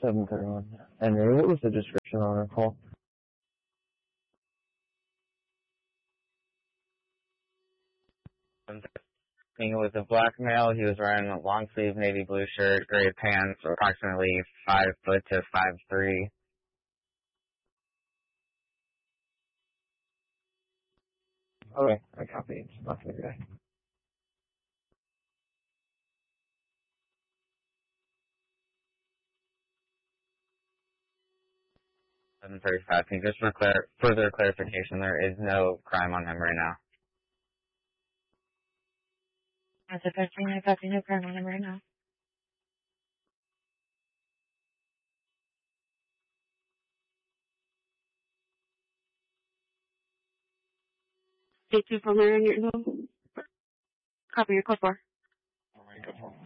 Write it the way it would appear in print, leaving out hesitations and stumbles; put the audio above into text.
7:31. And what was the description on her call? It was a black male. He was wearing a long sleeve navy blue shirt, gray pants, approximately 5 foot to 5'3". Okay, I copy. It's not the guy. 7:35. Just for further clarification, there is no crime on him right now. That's the first thing I copy. No crime on him right now. Stay tuned for later in your copy your code 4. All right, good one.